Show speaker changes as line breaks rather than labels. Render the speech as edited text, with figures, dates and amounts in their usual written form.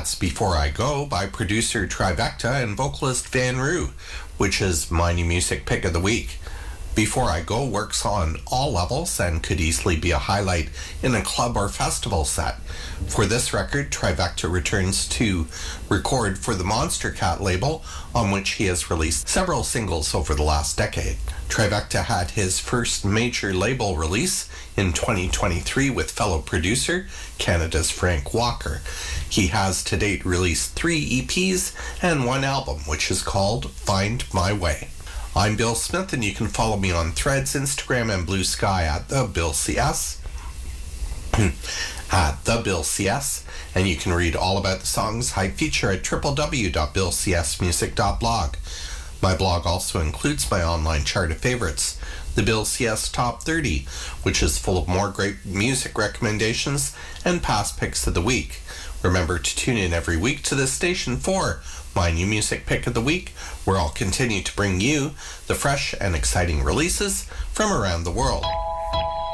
That's Before I Go by producer Trivecta and vocalist Van Roo, which is my new music pick of the week. Before I Go works on all levels and could easily be a highlight in a club or festival set. For this record, Trivecta returns to record for the Monster Cat label, on which he has released several singles over the last decade. Trivecta had his first major label release in 2023 with fellow producer, Canada's Frank Walker. He has to date released 3 EPs and 1 album, which is called Find My Way. I'm Bill Smith, and you can follow me on Threads, Instagram, and Blue Sky at TheBillCS. at TheBillCS, and you can read all about the songs I feature at www.billcsmusic.blog. My blog also includes my online chart of favorites, the Bill CS Top 30, which is full of more great music recommendations and past picks of the week. Remember to tune in every week to this station for my new music pick of the week, where I'll continue to bring you the fresh and exciting releases from around the world.